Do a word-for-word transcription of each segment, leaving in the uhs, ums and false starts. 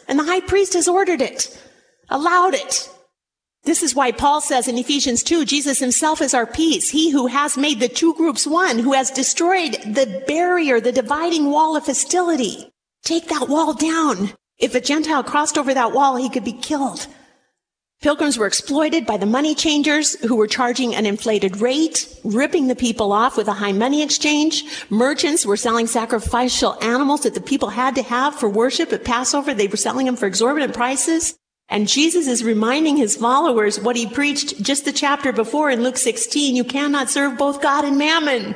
And the high priest has ordered it, allowed it. This is why Paul says in Ephesians two, Jesus himself is our peace. He who has made the two groups one, who has destroyed the barrier, the dividing wall of hostility. Take that wall down. If a Gentile crossed over that wall, he could be killed. Pilgrims were exploited by the money changers who were charging an inflated rate, ripping the people off with a high money exchange. Merchants were selling sacrificial animals that the people had to have for worship at Passover. They were selling them for exorbitant prices. And Jesus is reminding his followers what he preached just the chapter before in Luke sixteen. You cannot serve both God and mammon.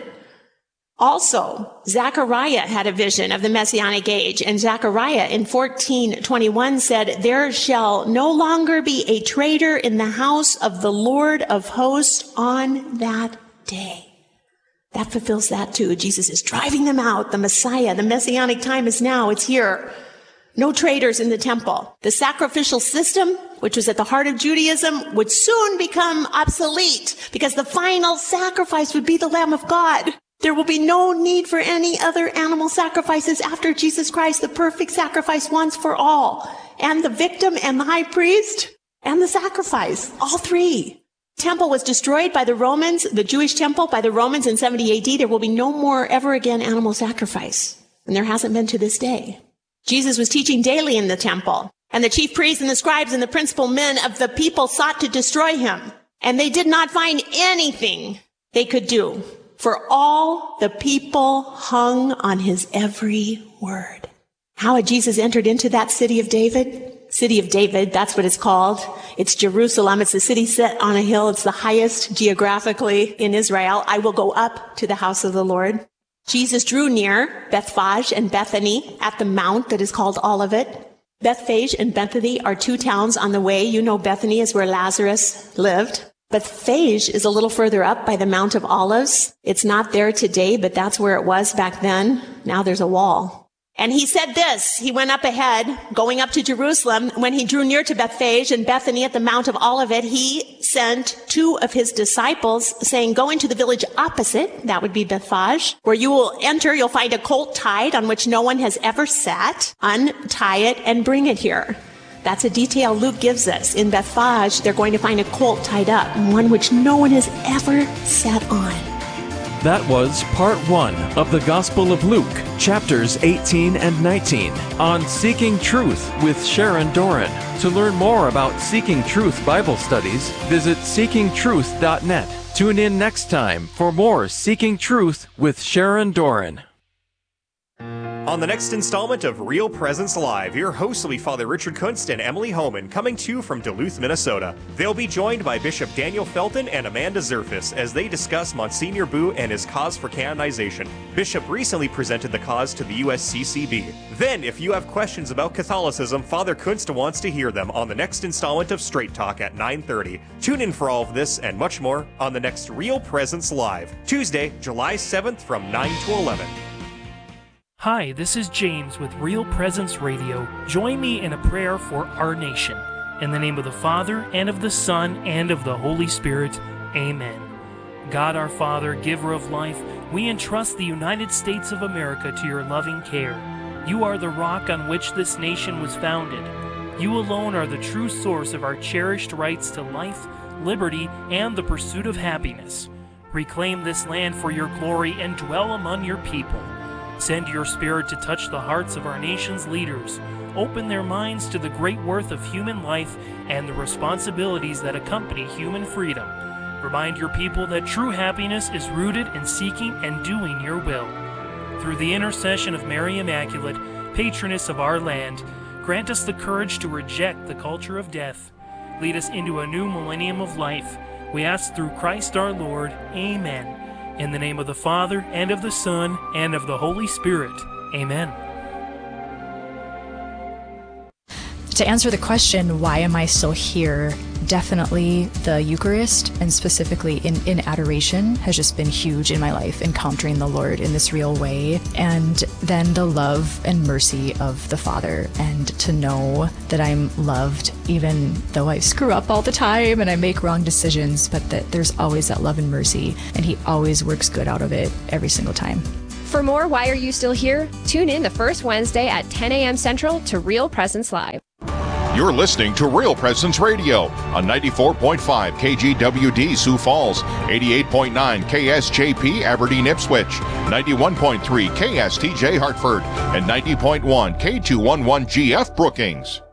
Also, Zechariah had a vision of the Messianic age, and Zechariah in fourteen twenty-one said, there shall no longer be a traitor in the house of the Lord of hosts on that day. That fulfills that too. Jesus is driving them out. The Messiah, the Messianic time is now. It's here. No traitors in the temple. The sacrificial system, which was at the heart of Judaism, would soon become obsolete because the final sacrifice would be the Lamb of God. There will be no need for any other animal sacrifices after Jesus Christ, the perfect sacrifice once for all. And the victim and the high priest and the sacrifice, all three. Temple was destroyed by the Romans, the Jewish temple by the Romans in seventy A D. There will be no more ever again animal sacrifice. And there hasn't been to this day. Jesus was teaching daily in the temple. And the chief priests and the scribes and the principal men of the people sought to destroy him. And they did not find anything they could do. For all the people hung on his every word. How had Jesus entered into that city of David? City of David, that's what it's called. It's Jerusalem. It's a city set on a hill. It's the highest geographically in Israel. I will go up to the house of the Lord. Jesus drew near Bethphage and Bethany at the mount that is called Olivet. Bethphage and Bethany are two towns on the way. You know Bethany is where Lazarus lived. Bethphage is a little further up by the Mount of Olives. It's not there today, but that's where it was back then. Now there's a wall. And he said this, he went up ahead, going up to Jerusalem. When he drew near to Bethphage and Bethany at the Mount of Olivet, he sent two of his disciples, saying, go into the village opposite, that would be Bethphage, where you will enter, you'll find a colt tied on which no one has ever sat. Untie it and bring it here. That's a detail Luke gives us. In Bethphage, they're going to find a colt tied up, one which no one has ever sat on. That was part one of the Gospel of Luke, chapters eighteen and nineteen, on Seeking Truth with Sharon Doran. To learn more about Seeking Truth Bible studies, visit seeking truth dot net. Tune in next time for more Seeking Truth with Sharon Doran. On the next installment of Real Presence Live, your hosts will be Father Richard Kunst and Emily Homan, coming to you from Duluth, Minnesota. They'll be joined by Bishop Daniel Felton and Amanda Zerfis as they discuss Monsignor Boo and his cause for canonization. Bishop recently presented the cause to the U S C C B. Then, if you have questions about Catholicism, Father Kunst wants to hear them on the next installment of Straight Talk at nine thirty. Tune in for all of this and much more on the next Real Presence Live, Tuesday, July seventh from nine to eleven. Hi, this is James with Real Presence Radio. Join me in a prayer for our nation. In the name of the Father, and of the Son, and of the Holy Spirit. Amen. God our Father, giver of life, we entrust the United States of America to your loving care. You are the rock on which this nation was founded. You alone are the true source of our cherished rights to life, liberty, and the pursuit of happiness. Reclaim this land for your glory and dwell among your people. Send your Spirit to touch the hearts of our nation's leaders. Open their minds to the great worth of human life and the responsibilities that accompany human freedom. Remind your people that true happiness is rooted in seeking and doing your will. Through the intercession of Mary Immaculate, patroness of our land, grant us the courage to reject the culture of death. Lead us into a new millennium of life. We ask through Christ our Lord. Amen. In the name of the Father, and of the Son, and of the Holy Spirit. Amen. To answer the question, why am I still here? Definitely the Eucharist, and specifically in, in adoration, has just been huge in my life, encountering the Lord in this real way. And then the love and mercy of the Father, and to know that I'm loved even though I screw up all the time and I make wrong decisions, but that there's always that love and mercy, and He always works good out of it every single time. For more Why Are You Still Here? Tune in the first Wednesday at ten a.m. Central to Real Presence Live. You're listening to Real Presence Radio on ninety-four point five K G W D Sioux Falls, eighty-eight point nine K S J P Aberdeen Ipswich, ninety-one point three K S T J Hartford, and ninety point one K two eleven G F Brookings.